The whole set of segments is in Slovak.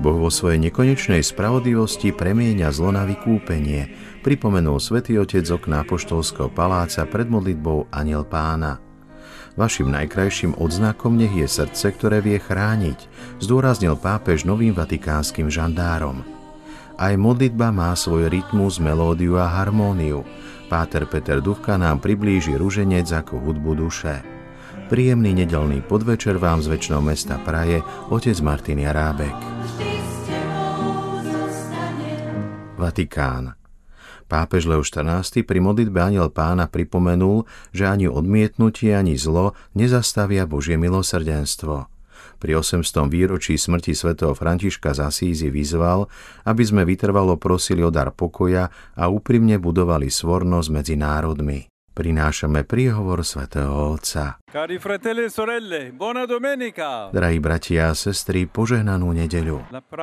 Boh vo svojej nekonečnej spravodlivosti premieňa zlo na vykúpenie, pripomenul Svätý Otec z okna apoštolského paláca pred modlitbou Anjel Pána. Vašim najkrajším odznakom nech je srdce, ktoré vie chrániť, zdôraznil pápež novým vatikánskym žandárom. Aj modlitba má svoj rytmus, melódiu a harmóniu. Páter Peter Dufka nám priblíži ruženec ako hudbu duše. Príjemný nedeľný podvečer vám z večného mesta praje otec Martin Jarábek. Vatikán. Pápež Leo XIV pri modlitbe Anjel Pána pripomenul, že ani odmietnutie, ani zlo nezastavia Božie milosrdenstvo. Pri 800. výročí smrti svätého Františka z Asízy vyzval, aby sme vytrvalo prosili o dar pokoja a úprimne budovali svornosť medzi národmi. Prinášame príhovor svätého Otca. Cari fratelli e sorelle, buona domenica. Drahí bratia a sestry, požehnanú nedeľu.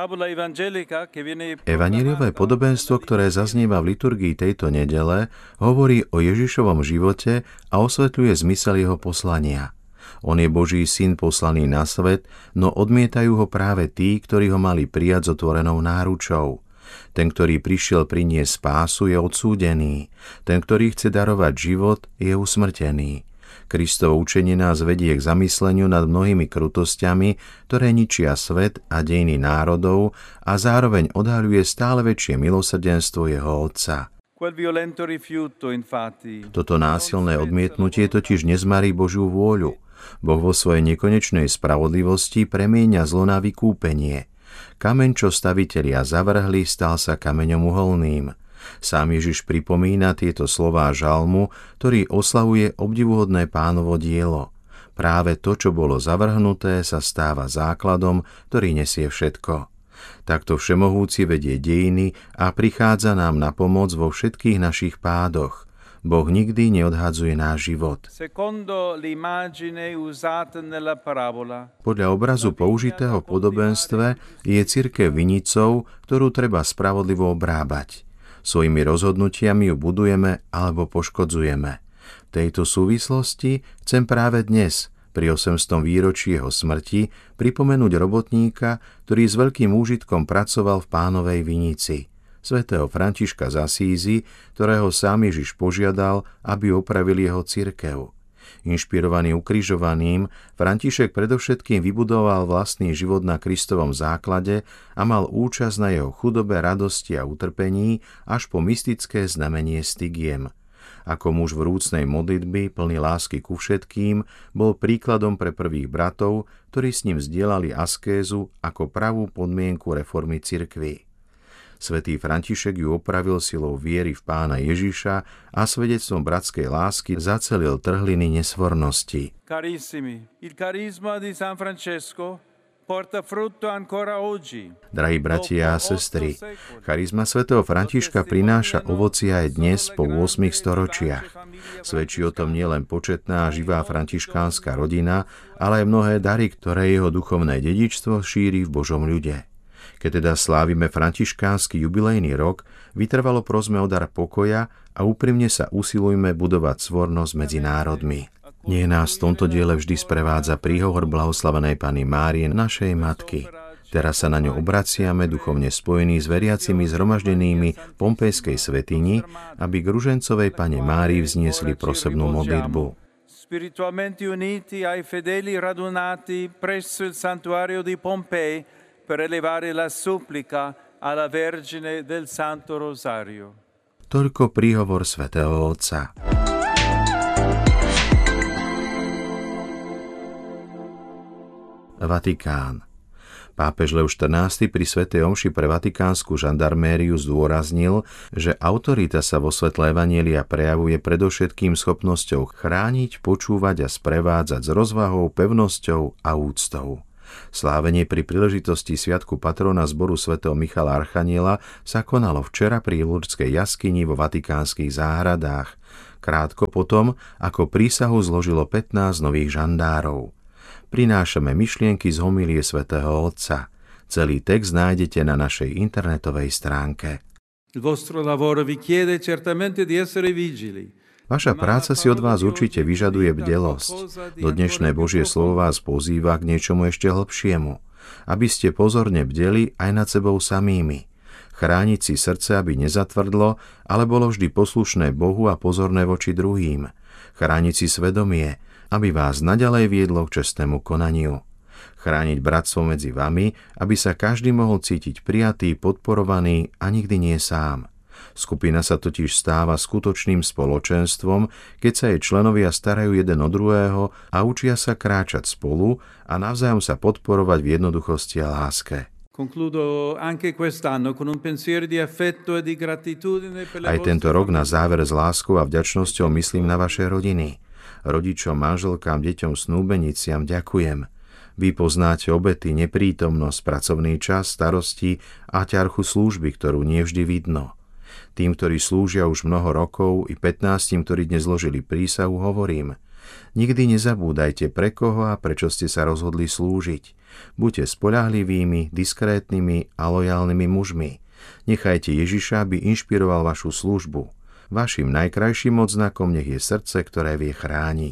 Evanjeliové podobenstvo, ktoré zaznieva v liturgii tejto nedele, hovorí o Ježišovom živote a osvetľuje zmysel jeho poslania. On je Boží syn poslaný na svet, no odmietajú ho práve tí, ktorí ho mali prijať s otvorenou náručou. Ten, ktorý prišiel priniesť spásu, je odsúdený. Ten, ktorý chce darovať život, je usmrtený. Kristovo učenie nás vedie k zamysleniu nad mnohými krutosťami, ktoré ničia svet a dejiny národov a zároveň odhaľuje stále väčšie milosrdenstvo jeho Otca. Toto násilné odmietnutie totiž nezmarí Božiu vôľu. Boh vo svojej nekonečnej spravodlivosti premieňa zlo na vykúpenie. Kameň, čo stavitelia zavrhli, stal sa kameňom uholným. Sám Ježiš pripomína tieto slová žalmu, ktorý oslavuje obdivuhodné Pánovo dielo. Práve to, čo bolo zavrhnuté, sa stáva základom, ktorý nesie všetko. Takto Všemohúci vedie dejiny a prichádza nám na pomoc vo všetkých našich pádoch. Boh nikdy neodhadzuje náš život. Podľa obrazu použitého v podobenstve je cirkev vinicou, ktorú treba spravodlivo obrábať. Svojimi rozhodnutiami ju budujeme alebo poškodzujeme. V tejto súvislosti chcem práve dnes, pri 800. výročí jeho smrti, pripomenúť robotníka, ktorý s veľkým úžitkom pracoval v Pánovej vinici. Svätého Františka z Asízy, ktorého sám Ježiš požiadal, aby opravil jeho cirkev. Inšpirovaný ukrižovaním, František predovšetkým vybudoval vlastný život na Kristovom základe a mal účasť na jeho chudobe, radosti a utrpení až po mystické znamenie stygiem. Ako muž vrúcnej modlitby, plný lásky ku všetkým, bol príkladom pre prvých bratov, ktorí s ním zdieľali askézu ako pravú podmienku reformy cirkvi. Svätý František ju opravil silou viery v Pána Ježiša a svedectvom bratskej lásky zacelil trhliny nesvornosti. Carissimi, il carisma di San Francesco porta frutto ancora oggi. Drahí bratia a sestry, charizma svätého Františka prináša ovocie aj dnes po 8 storočiach. Svedčí o tom nielen početná a živá františkánska rodina, ale aj mnohé dary, ktoré jeho duchovné dedičstvo šíri v Božom ľude. Keď teda slávime františkánsky jubilejný rok, vytrvalo prosme o dar pokoja a úprimne sa usilujme budovať svornosť medzi národmi. Nech nás v tomto diele vždy sprevádza príhovor blahoslavenej Panny Márie, našej matky. Teraz sa na ňu obraciame, duchovne spojení s veriacimi zhromaždenými v Pompejskej svätyni, aby k ružencovej Panne Márii vzniesli prosebnú modlitbu. Spiritualmente uniti ai fedeli radunati presso il santuario di Pompei, per elevare la supplica alla Vergine del Santo Rosario. Toľko príhovor svätého Otca. Vatikán. Pápež Leo XIV pri svätej omši pre vatikánsku žandarmériu zdôraznil, že autorita sa vo svetle evanjelia prejavuje predovšetkým schopnosťou chrániť, počúvať a sprevádzať s rozvahou, pevnosťou a úctou. Slávenie pri príležitosti sviatku patrona zboru svätého Michala Archaniela sa konalo včera pri Lurdskej jaskyni vo vatikánskych záhradách, krátko potom, ako prísahu zložilo 15 nových žandárov. Prinášame myšlienky z homilie svätého Otca. Celý text nájdete na našej internetovej stránke. Il vostro lavoro vi chiede certamente di essere vigili. Vaša práca si od vás určite vyžaduje bdelosť. Do dnešné Božie slovo vás pozýva k niečomu ešte hlbšiemu. aby ste pozorne bdeli aj nad sebou samými. Chrániť si srdce, aby nezatvrdlo, ale bolo vždy poslušné Bohu a pozorné voči druhým. Chrániť si svedomie, aby vás naďalej viedlo k čestnému konaniu. Chrániť bratstvo medzi vami, aby sa každý mohol cítiť prijatý, podporovaný a nikdy nie sám. Skupina sa totiž stáva skutočným spoločenstvom, keď sa jej členovia starajú jeden o druhého a učia sa kráčať spolu a navzájom sa podporovať v jednoduchosti a láske. Aj tento rok na záver s láskou a vďačnosťou myslím na vaše rodiny. Rodičom, manželkám, deťom, snúbeniciam ďakujem. Vy poznáte obety, neprítomnosť, pracovný čas, starosti a ťarchu služby, ktorú nie vždy vidno. Tým, ktorí slúžia už mnoho rokov, i 15, ktorí dnes zložili prísahu, hovorím: nikdy nezabúdajte, pre koho a prečo ste sa rozhodli slúžiť. Buďte spoľahlivými, diskrétnymi a lojálnymi mužmi. Nechajte Ježiša, aby inšpiroval vašu službu. Vašim najkrajším odznakom nech je srdce, ktoré vie chrániť.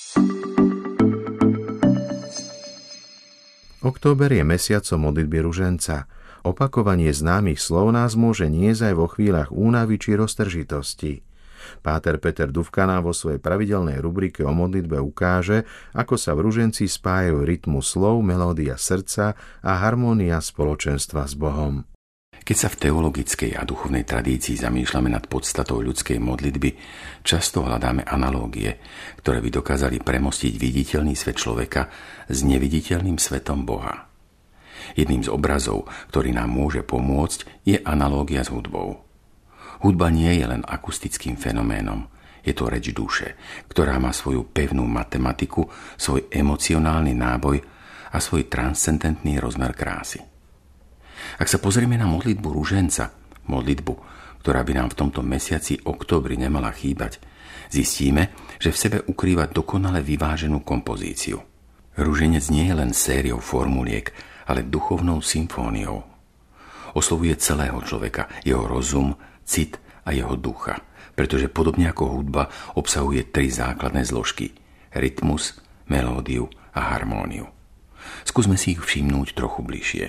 Október je mesiacom modlitby ruženca. Opakovanie známych slov nás môže niesť aj vo chvíľach únavy či roztržitosti. Páter Peter Dufka nám vo svojej pravidelnej rubrike o modlitbe ukáže, ako sa v ruženci spájajú rytmus slov, melódia srdca a harmónia spoločenstva s Bohom. Keď sa v teologickej a duchovnej tradícii zamýšľame nad podstatou ľudskej modlitby, často hľadáme analógie, ktoré by dokázali premostiť viditeľný svet človeka s neviditeľným svetom Boha. Jedným z obrazov, ktorý nám môže pomôcť, je analógia s hudbou. Hudba nie je len akustickým fenoménom, je to reč duše, ktorá má svoju pevnú matematiku, svoj emocionálny náboj a svoj transcendentný rozmer krásy. Ak sa pozrieme na modlitbu ruženca, modlitbu, ktorá by nám v tomto mesiaci októbri nemala chýbať, zistíme, že v sebe ukrýva dokonale vyváženú kompozíciu. Ruženec nie je len sériou formuliek, ale duchovnou symfóniou. Oslovuje celého človeka, jeho rozum, cit a jeho ducha, pretože podobne ako hudba obsahuje 3 základné zložky: rytmus, melódiu a harmóniu. Skúsme si ich všimnúť trochu bližšie.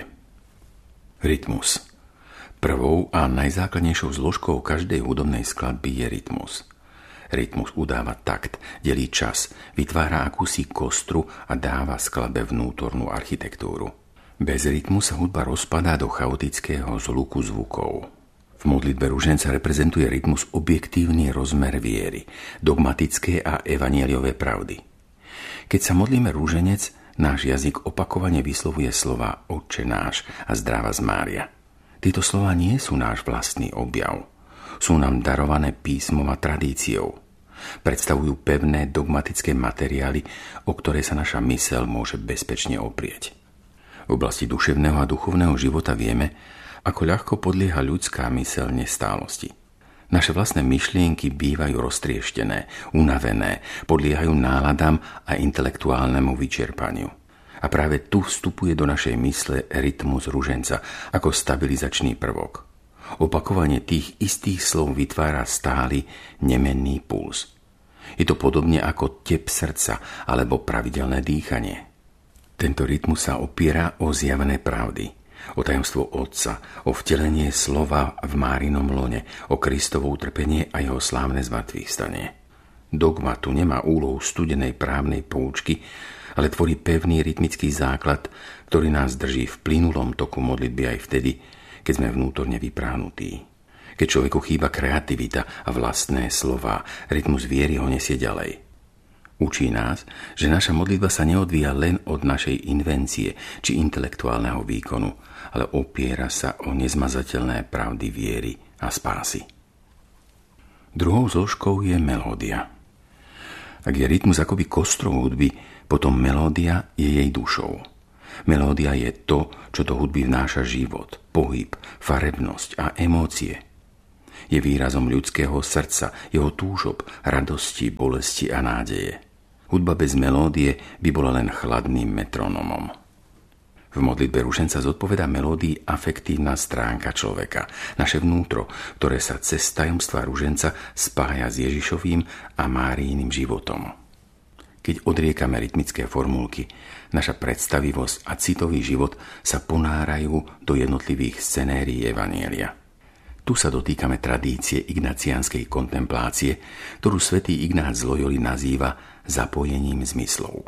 Rytmus. Prvou a najzákladnejšou zložkou každej hudobnej skladby je rytmus. Rytmus udáva takt, delí čas, vytvára akúsi kostru a dáva skladbe vnútornú architektúru. Bez rytmu sa hudba rozpadá do chaotického zluku zvukov. V modlitbe ruženca reprezentuje rytmus objektívny rozmer viery, dogmatické a evanjeliové pravdy. Keď sa modlíme ruženec, náš jazyk opakovane vyslovuje slova Otče náš a Zdravás Mária. Tieto slova nie sú náš vlastný objav. Sú nám darované písmom a tradíciou. Predstavujú pevné dogmatické materiály, o ktoré sa naša myseľ môže bezpečne oprieť. V oblasti duševného a duchovného života vieme, ako ľahko podlieha ľudská myseľ nestálosti. Naše vlastné myšlienky bývajú roztrieštené, unavené, podliehajú náladám a intelektuálnemu vyčerpaniu. A práve tu vstupuje do našej mysle rytmus ruženca ako stabilizačný prvok. Opakovanie tých istých slov vytvára stály, nemenný puls. Je to podobne ako tep srdca alebo pravidelné dýchanie. Tento rytmus sa opiera o zjavené pravdy, o tajomstvo Otca, o vtelenie slova v Márinom lone, o Kristovo utrpenie a jeho slávne zmŕtvychvstanie. Dogma tu nemá úlohu studenej právnej poučky, ale tvorí pevný rytmický základ, ktorý nás drží v plynulom toku modlitby aj vtedy, keď sme vnútorne vypráhnutí. Keď človeku chýba kreativita a vlastné slová, rytmus viery ho nesie ďalej. Učí nás, že naša modlitba sa neodvíja len od našej invencie či intelektuálneho výkonu, ale opiera sa o nezmazateľné pravdy viery a spásy. Druhou zložkou je melódia. Ak je rytmus akoby kostrou hudby, potom melódia je jej dušou. Melódia je to, čo do hudby vnáša život, pohyb, farebnosť a emócie. Je výrazom ľudského srdca, jeho túžob, radosti, bolesti a nádeje. Hudba bez melódie by bola len chladným metronomom. V modlitbe ruženca zodpovedá melódii afektívna stránka človeka, naše vnútro, ktoré sa cez tajomstvá ruženca spája s Ježišovým a Máriiným životom. Keď odriekame rytmické formulky, naša predstavivosť a citový život sa ponárajú do jednotlivých scenérií evanjelia. Tu sa dotýkame tradície ignaciánskej kontemplácie, ktorú svätý Ignác z Loyoli nazýva zapojením zmyslov.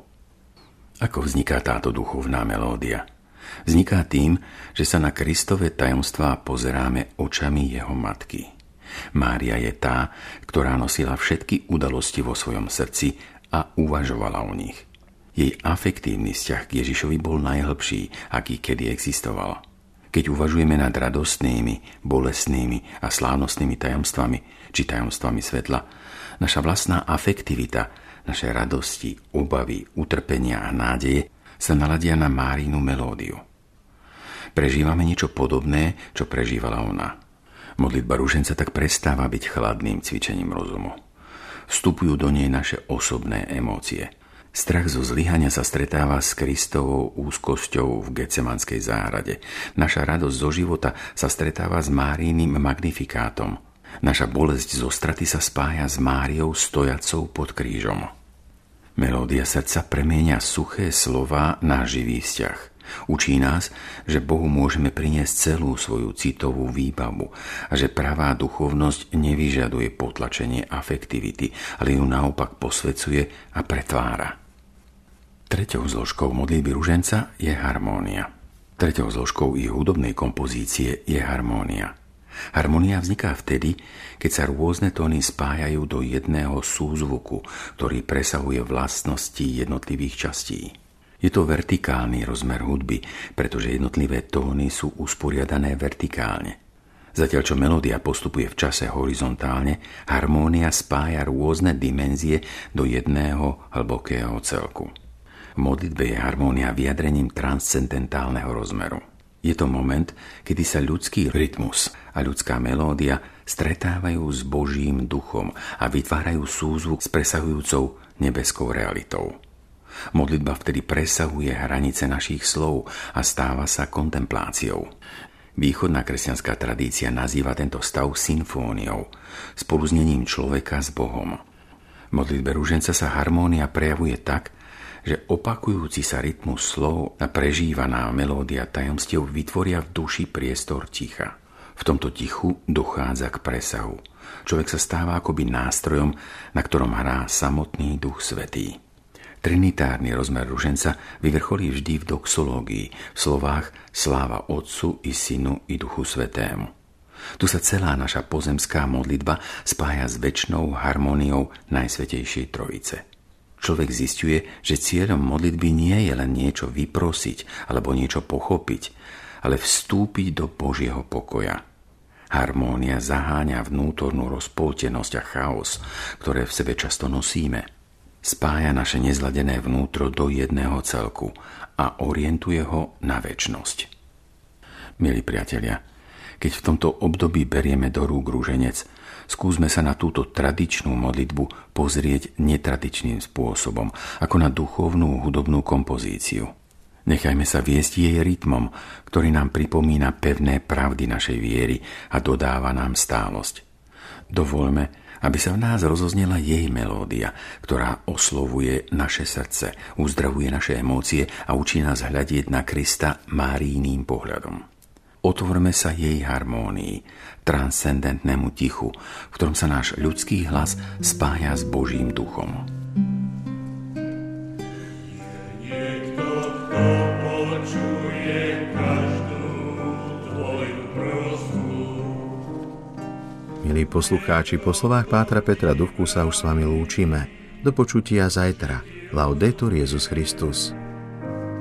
Ako vzniká táto duchovná melódia? Vzniká tým, že sa na Kristove tajomstvá pozeráme očami jeho matky. Mária je tá, ktorá nosila všetky udalosti vo svojom srdci a uvažovala o nich. Jej afektívny vzťah k Ježišovi bol najhlbší, aký kedy existoval. Keď uvažujeme nad radostnými, bolestnými a slávnostnými tajomstvami či tajomstvami svetla, naša vlastná afektivita, naše radosti, obavy, utrpenia a nádeje sa naladia na Márinu melódiu. Prežívame niečo podobné, čo prežívala ona. Modlitba ruženca tak prestáva byť chladným cvičením rozumu. Vstupujú do nej naše osobné emócie. Strach zo zlyhania sa stretáva s Kristovou úzkosťou v Getsemanskej záhrade. Naša radosť zo života sa stretáva s Máríným magnifikátom. Naša bolesť zo straty sa spája s Máriou stojacou pod krížom. Melódia srdca premieňa suché slová na živý vzťah. Učí nás, že Bohu môžeme priniesť celú svoju citovú výbavu a že pravá duchovnosť nevyžaduje potlačenie afektivity, ale ju naopak posvecuje a pretvára. Treťou zložkou modlitby ruženca je harmónia. Treťou zložkou ich hudobnej kompozície je harmónia. Harmónia vzniká vtedy, keď sa rôzne tóny spájajú do jedného súzvuku, ktorý presahuje vlastnosti jednotlivých častí. Je to vertikálny rozmer hudby, pretože jednotlivé tóny sú usporiadané vertikálne. Zatiaľ čo melódia postupuje v čase horizontálne, harmónia spája rôzne dimenzie do jedného hlbokého celku. V modlitbe je harmónia vyjadrením transcendentálneho rozmeru. Je to moment, kedy sa ľudský rytmus a ľudská melódia stretávajú s Božím duchom a vytvárajú súzvuk s presahujúcou nebeskou realitou. Modlitba vtedy presahuje hranice našich slov a stáva sa kontempláciou. Východná kresťanská tradícia nazýva tento stav symfóniou, spoluznením človeka s Bohom. V modlitbe ruženca sa harmónia prejavuje tak, že opakujúci sa rytmus slov a prežívaná melódia tajomstiev vytvoria v duši priestor ticha. V tomto tichu dochádza k presahu. Človek sa stáva akoby nástrojom, na ktorom hrá samotný Duch Svätý. Trinitárny rozmer ruženca vyvrcholí vždy v doxológii, v slovách sláva Otcu i Synu i Duchu Svätému. Tu sa celá naša pozemská modlitba spája s večnou harmóniou Najsvätejšej Trojice. Človek zisťuje, že cieľom modlitby nie je len niečo vyprosiť alebo niečo pochopiť, ale vstúpiť do Božieho pokoja. Harmónia zaháňa vnútornú rozpoltenosť a chaos, ktoré v sebe často nosíme. Spája naše nezladené vnútro do jedného celku a orientuje ho na večnosť. Milí priatelia, keď v tomto období berieme do rúk ruženec, skúsme sa na túto tradičnú modlitbu pozrieť netradičným spôsobom, ako na duchovnú hudobnú kompozíciu. Nechajme sa viesť jej rytmom, ktorý nám pripomína pevné pravdy našej viery a dodáva nám stálosť. Dovoľme, aby sa v nás rozoznela jej melódia, ktorá oslovuje naše srdce, uzdravuje naše emócie a učí nás hľadieť na Krista Máríným pohľadom. Otvorme sa jej harmónii, transcendentnému tichu, v ktorom sa náš ľudský hlas spája s Božím duchom. Milí poslucháči, po slovách pátra Petra Dufku sa už s vami lúčime. Do počutia zajtra. Laudetur Jesus Christus.